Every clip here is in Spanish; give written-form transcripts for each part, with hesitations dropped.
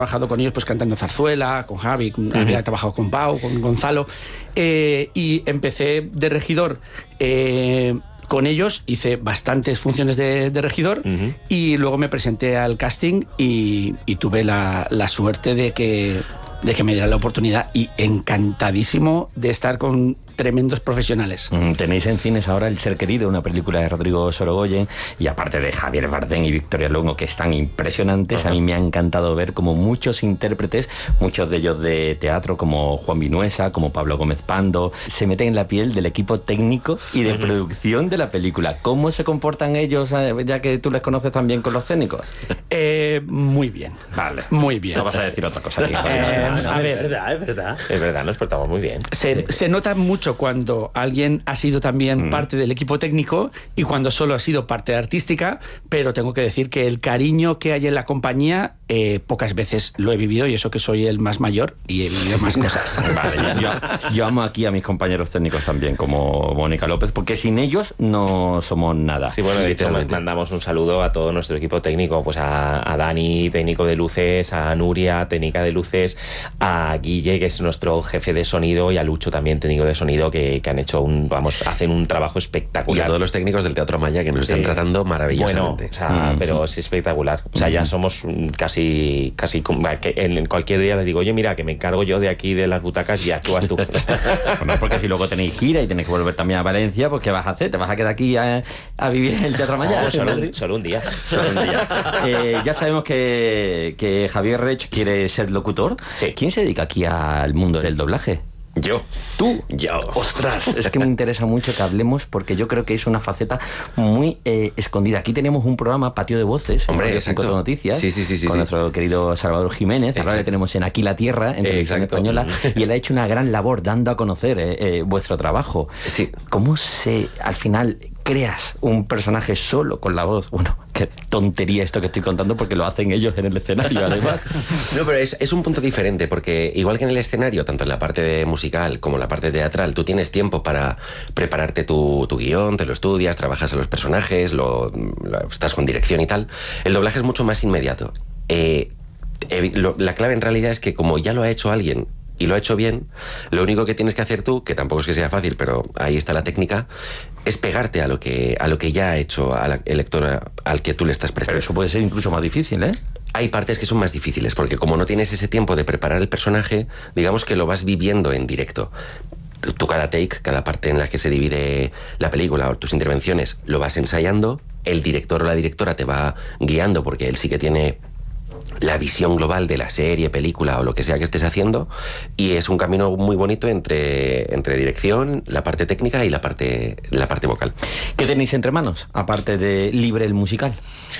trabajado con ellos pues cantando zarzuela, con Javi, había trabajado con Pau, con Gonzalo, y empecé de regidor con ellos, hice bastantes funciones de regidor y luego me presenté al casting y tuve la suerte de que me dieran la oportunidad y encantadísimo de estar con tremendos profesionales. Tenéis en cines ahora El Ser Querido, una película de Rodrigo Sorogoyen, y aparte de Javier Bardem y Victoria Luengo, que están impresionantes, a mí me ha encantado ver como muchos intérpretes, muchos de ellos de teatro, como Juan Vinuesa, como Pablo Gómez Pando, se meten en la piel del equipo técnico y de producción de la película. ¿Cómo se comportan ellos, ya que tú les conoces también con los escénicos? Muy bien. Vale. Muy bien. No vas a decir otra cosa aquí. A ver, es verdad, nos portamos muy bien. Se nota mucho cuando alguien ha sido también parte del equipo técnico y cuando solo ha sido parte artística, pero tengo que decir que el cariño que hay en la compañía pocas veces lo he vivido, y eso que soy el más mayor y he vivido más cosas. Vale, yo amo aquí a mis compañeros técnicos también, como Mónica López, porque sin ellos no somos nada. Sí, bueno, de hecho mandamos un saludo a todo nuestro equipo técnico, pues a Dani, técnico de luces, a Nuria, técnica de luces, a Guille, que es nuestro jefe de sonido, y a Lucho también, técnico de sonido, que han hecho hacen un trabajo espectacular. Y a todos los técnicos del Teatro Maya que nos están tratando maravillosamente. Bueno, o sea, pero es espectacular. O sea, ya somos casi que en cualquier día les digo, oye, mira, que me encargo yo de aquí de las butacas y actúas tú. Bueno, porque si luego tenéis gira y tenéis que volver también a Valencia, pues ¿qué vas a hacer? ¿Te vas a quedar aquí a vivir en el Teatro Maya? No, solo un día. Ya sabemos que Javier Rech quiere ser locutor. Sí. ¿Quién se dedica aquí al mundo del doblaje? Yo. ¿Tú? Yo. ¡Ostras! Es que me interesa mucho que hablemos, porque yo creo que es una faceta muy escondida. Aquí tenemos un programa, Patio de Voces, hombre, en Radio exacto. 5 Noticias, con nuestro querido Salvador Jiménez. Ahora le tenemos en Aquí la Tierra, en Televisión Española, y él ha hecho una gran labor dando a conocer vuestro trabajo. Sí. ¿Cómo al final creas un personaje solo con la voz? Bueno, qué tontería esto que estoy contando, porque lo hacen ellos en el escenario, además. No, pero es un punto diferente, porque igual que en el escenario, tanto en la parte musical como en la parte teatral, tú tienes tiempo para prepararte tu guión, te lo estudias, trabajas a los personajes, estás con dirección y tal. El doblaje es mucho más inmediato. La clave en realidad es que, como ya lo ha hecho alguien y lo ha hecho bien, lo único que tienes que hacer tú, que tampoco es que sea fácil, pero ahí está la técnica, es pegarte a lo que ya ha hecho el lector al que tú le estás prestando. Pero eso puede ser incluso más difícil, ¿eh? Hay partes que son más difíciles, porque como no tienes ese tiempo de preparar el personaje, digamos que lo vas viviendo en directo. Tú cada take, cada parte en la que se divide la película o tus intervenciones, lo vas ensayando, el director o la directora te va guiando, porque él sí que tiene la visión global de la serie, película o lo que sea que estés haciendo, y es un camino muy bonito entre dirección, la parte técnica y la parte vocal. ¿Qué tenéis entre manos, aparte de Libre el musical?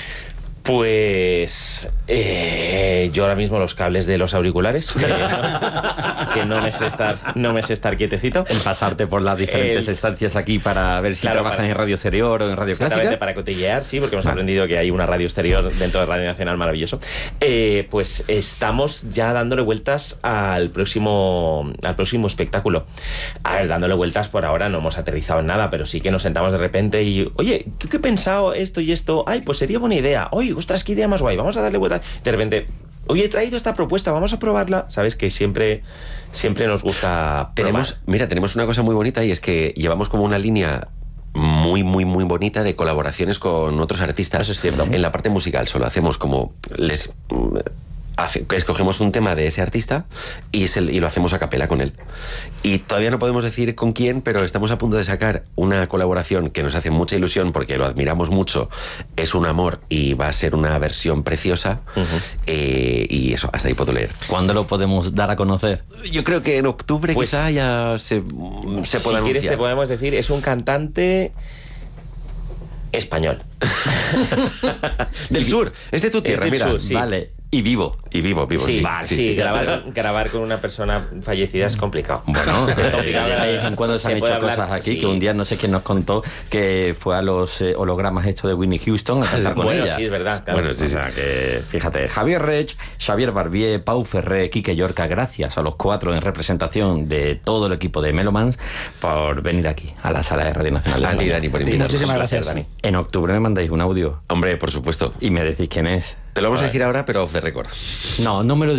Pues yo ahora mismo los cables de los auriculares, que no me sé estar quietecito. El pasarte por las diferentes estancias aquí para ver si trabajan en Radio Exterior o en Radio Clásica. Para cotillear, sí, porque hemos aprendido que hay una radio exterior dentro de Radio Nacional, maravilloso. Pues estamos ya dándole vueltas al próximo espectáculo. A ver, dándole vueltas por ahora no hemos aterrizado en nada, pero sí que nos sentamos de repente y, oye, ¿qué he pensado esto y esto? Ay, pues sería buena idea. Oye, ostras, qué idea más guay, vamos a darle vueltas. De repente, oye, he traído esta propuesta, vamos a probarla. Sabes que siempre nos gusta probar. Tenemos una cosa muy bonita, y es que llevamos como una línea muy, muy, muy bonita de colaboraciones con otros artistas. Eso es cierto. En la parte musical solo hacemos como escogemos un tema de ese artista y lo hacemos a capela con él. Y todavía no podemos decir con quién, pero estamos a punto de sacar una colaboración que nos hace mucha ilusión porque lo admiramos mucho. Es un amor y va a ser una versión preciosa. Y eso, hasta ahí puedo leer. ¿Cuándo lo podemos dar a conocer? Yo creo que en octubre pues, quizá ya se pueda si anunciar. Quieres te podemos decir, es un cantante español. Del sur, es de tu tierra, del mira. sur, sí. Vale. Y vivo, sí. Sí, grabar con una persona fallecida es complicado. Bueno, es complicado. De vez en cuando se han hecho cosas aquí, que un día no sé quién nos contó que fue a los hologramas esto de Whitney Houston a cantar con ella. Sí, es verdad. Claro. Bueno, sí, o sea, que fíjate, Javier Rech, Xavier Barbier, Pau Ferrer, Quique Llorca, gracias a los cuatro en representación de todo el equipo de Melomans por venir aquí a la sala de Radio Nacional. A ti, Dani, por invitarnos. Muchísimas gracias, Dani. En octubre me mandáis un audio. Hombre, por supuesto. Y me decís quién es. Te lo vamos a decir ahora, pero off the record. No me lo